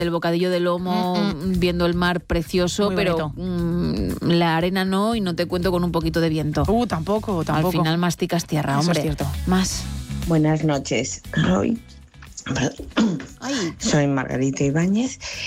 el bocadillo de lomo, viendo el mar precioso, Muy pero la arena no, y no te cuento con un poquito de viento. Tampoco. Al final masticas tierra, Eso hombre. es cierto. Más. Buenas noches, Roy. Soy Margarita Ibáñez